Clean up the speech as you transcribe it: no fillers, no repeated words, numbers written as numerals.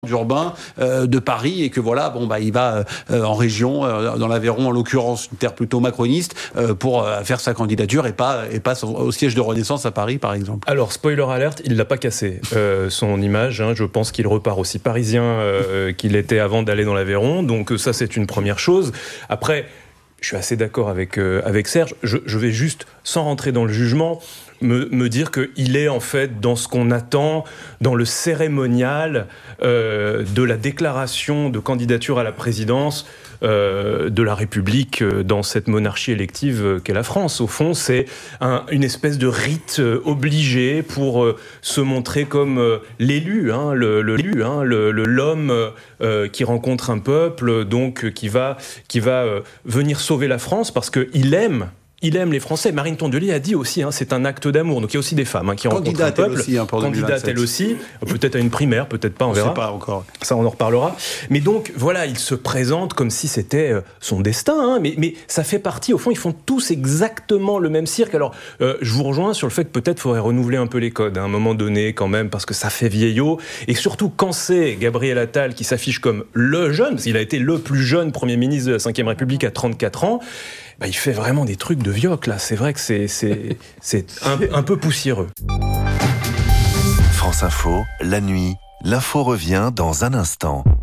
urbain de Paris et que voilà, il va en région, dans l'Aveyron en l'occurrence, une terre plutôt macroniste, pour faire sa candidature et pas au siège de Renaissance à Paris par exemple. Alors spoiler alert, il l'a pas cassé son image, je pense qu'il repart aussi parisien qu'il était avant d'aller dans l'Aveyron, donc ça c'est une première chose. Après, je suis assez d'accord avec Serge, je vais juste, sans rentrer dans le jugement, me dire qu'il est en fait dans ce qu'on attend, dans le cérémonial de la déclaration de candidature à la présidence de la République dans cette monarchie élective qu'est la France. Au fond, c'est une espèce de rite obligé pour se montrer comme l'élu, l'homme qui rencontre un peuple, donc qui va venir sauver la France parce qu'il aime les Français. Marine Tondelier a dit aussi, c'est un acte d'amour. Donc il y a aussi des femmes qui rencontrent un peuple. Candidate elle aussi, peut-être à une primaire, peut-être pas, on verra. On ne sait pas encore. Ça, on en reparlera. Mais donc, voilà, il se présente comme si c'était son destin. Mais ça fait partie, au fond, ils font tous exactement le même cirque. Alors, je vous rejoins sur le fait que peut-être il faudrait renouveler un peu les codes à un moment donné, quand même, parce que ça fait vieillot. Et surtout, quand c'est Gabriel Attal qui s'affiche comme le jeune, parce qu'il a été le plus jeune Premier ministre de la Ve République à 34 ans, il fait vraiment des trucs de vioc, là. C'est vrai que c'est un peu poussiéreux. France Info, la nuit, l'info revient dans un instant.